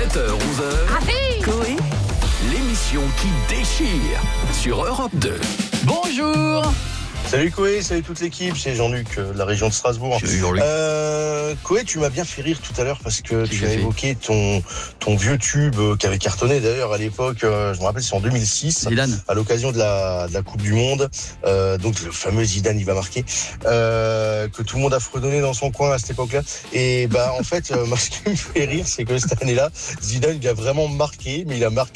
7h-11h, Coé, l'émission qui déchire sur Europe 2. bonjour. Salut Coé, salut toute l'équipe, c'est Jean-Luc de la région de Strasbourg. Salut Jean-Luc. Coé, tu m'as bien fait rire tout à l'heure parce que Qu'est-ce tu que as j'ai fait évoqué ton vieux tube qui avait cartonné d'ailleurs à l'époque, je me rappelle c'est en 2006, Zidane. à l'occasion de la Coupe du Monde, donc le fameux Zidane il va marquer, que tout le monde a fredonné dans son coin à cette époque-là. Et bah en fait, moi, ce qui me fait rire, c'est que cette année-là, Zidane il a vraiment marqué, mais il a marqué